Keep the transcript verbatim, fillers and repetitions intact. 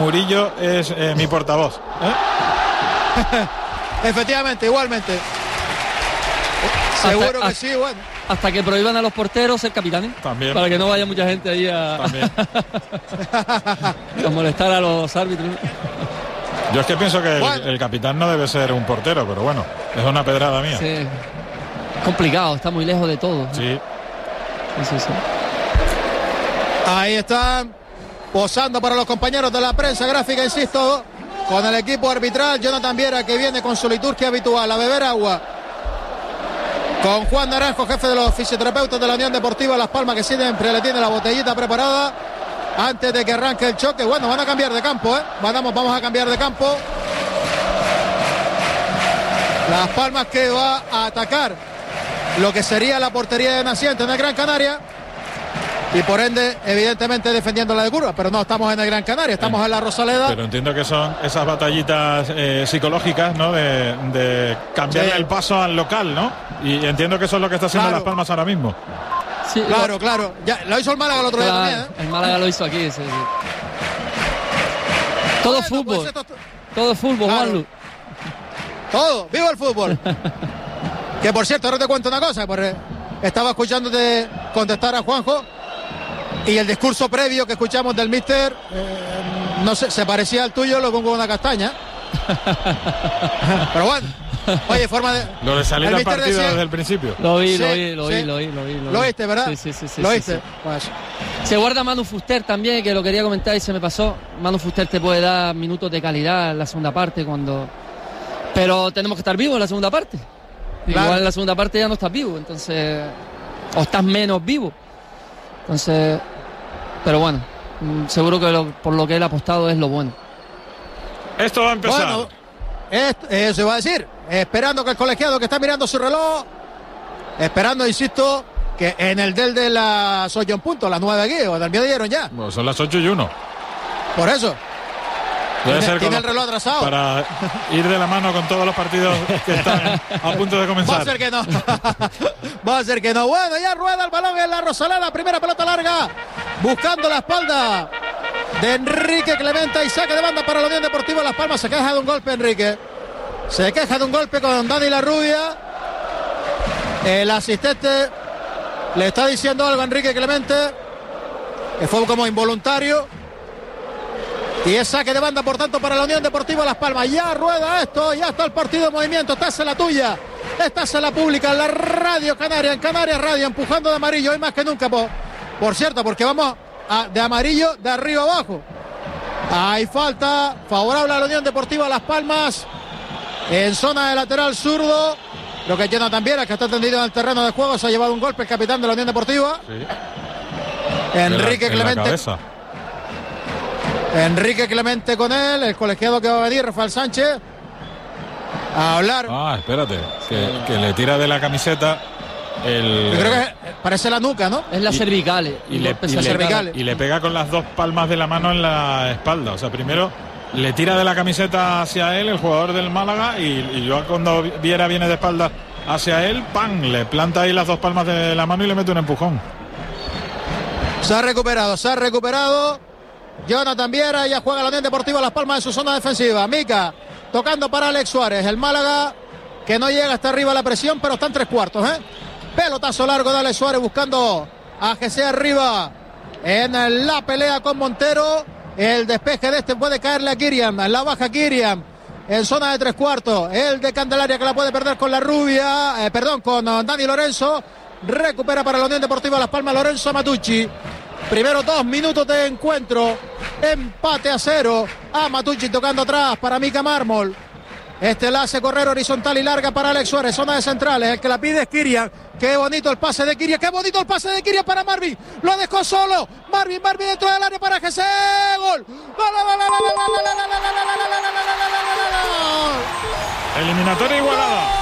Murillo es eh, mi portavoz. ¿Eh? Efectivamente, igualmente. Seguro hasta, que sí, bueno. Hasta que prohíban a los porteros ser capitanes. También. Para que no vaya mucha gente ahí a, a molestar a los árbitros. Yo es que pienso que el, el capitán no debe ser un portero, pero bueno, es una pedrada mía. Sí. Complicado, está muy lejos de todo. Sí. Sí, sí, sí. Ahí están posando para los compañeros de la prensa gráfica, insisto, con el equipo arbitral. Jonathan Viera, que viene con su liturgia habitual a beber agua. Con Juan Naranjo, jefe de los fisioterapeutas de la Unión Deportiva Las Palmas, que siempre le tiene la botellita preparada antes de que arranque el choque. Bueno, van a cambiar de campo, ¿eh? Vamos, vamos a cambiar de campo. Las Palmas, que va a atacar lo que sería la portería de Naciente en el Gran Canaria. Y por ende, evidentemente, defendiendo la de curva. Pero no estamos en el Gran Canaria, estamos eh, en la Rosaleda. Pero entiendo que son esas batallitas eh, psicológicas, ¿no? De, de cambiarle sí. el paso al local, ¿no? Y entiendo que eso es lo que está haciendo claro. Las Palmas ahora mismo. Sí, claro, lo... claro. Ya, lo hizo el Málaga el otro claro, día también, ¿eh? El Málaga lo hizo aquí, sí, sí. Todo bueno, fútbol. Pues esto... Todo fútbol, claro. Juanlu. Todo, viva el fútbol. Que por cierto, ahora te cuento una cosa, porque estaba escuchándote contestar a Juanjo. Y el discurso previo que escuchamos del míster, eh, no sé, se parecía al tuyo, lo pongo con una castaña. Pero bueno, oye, forma de... Lo de salir al partido decía... desde el principio. Lo vi, sí, lo vi, lo sí. vi, lo vi, lo vi. Lo, ¿Lo viste, verdad? Sí, sí, sí. sí ¿Lo sí, viste? Sí. Pues... Se guarda Manu Fuster también, que lo quería comentar y se me pasó. Manu Fuster te puede dar minutos de calidad en la segunda parte cuando... Pero tenemos que estar vivos en la segunda parte. Claro. Igual en la segunda parte ya no estás vivo, entonces... O estás menos vivo. Entonces... Pero bueno, seguro que lo, por lo que él ha apostado es lo bueno. Esto va a empezar. Bueno, esto, eso iba a decir. Esperando que el colegiado, que está mirando su reloj, esperando, insisto, que en el del de las ocho en punto, las nueve aquí, o del dieron ya. Bueno, son las ocho y uno. Por eso. Debe tiene ser tiene el reloj atrasado. Para ir de la mano con todos los partidos que están a punto de comenzar. Va a ser que no. Va a ser que no. Bueno, ya rueda el balón en la Rosaleda. Primera pelota larga. Buscando la espalda de Enrique Clemente. Y saque de banda para la Unión Deportiva Las Palmas. Se queja de un golpe, Enrique. Se queja de un golpe con Dani Larrubia. El asistente le está diciendo algo a Enrique Clemente, que fue como involuntario. Y es saque de banda, por tanto, para la Unión Deportiva Las Palmas. Ya rueda esto, ya está el partido en movimiento. Estás en la tuya, estás en la pública, en la Radio Canaria, en Canarias Radio, empujando de amarillo, hoy más que nunca, por, por cierto, porque vamos a, de amarillo de arriba abajo. Hay falta favorable a la Unión Deportiva Las Palmas en zona de lateral zurdo. Lo que llena también es que está tendido en el terreno de juego. Se ha llevado un golpe el capitán de la Unión Deportiva, sí. Enrique en la, en Clemente. Enrique Clemente con él, el colegiado que va a venir, Rafael Sánchez, a hablar. Ah, espérate, que, que le tira de la camiseta el... Yo creo que parece la nuca, ¿no? Es la cervical. Y, y, le, y, le, y le pega con las dos palmas de la mano en la espalda. O sea, primero le tira de la camiseta hacia él, el jugador del Málaga, y, y yo cuando Viera viene de espalda hacia él, ¡pam!, le planta ahí las dos palmas de la mano y le mete un empujón. Se ha recuperado, se ha recuperado. Jonathan Viera, ya juega la Unión Deportiva Las Palmas en su zona defensiva. Mica tocando para Alex Suárez. El Málaga que no llega hasta arriba la presión, pero está en tres cuartos, ¿eh? Pelotazo largo de Alex Suárez buscando a G C arriba en la pelea con Montero. El despeje de este puede caerle a Kirian. La baja Kirian en zona de tres cuartos. El de Candelaria, que la puede perder con la rubia. Eh, perdón, con Dani Lorenzo. Recupera para la Unión Deportiva Las Palmas Lorenzo Matucci. Primero dos minutos de encuentro. Empate a cero. A Matucci tocando atrás para Mica Mármol. Este la hace correr horizontal y larga para Alex Suárez. Zona de centrales. El que la pide es Kirian. Qué bonito el pase de Kirian. Qué bonito el pase de Kirian para Marvin. Lo dejó solo. Marvin, Marvin dentro del área para G C. Gol. Eliminatoria igualada.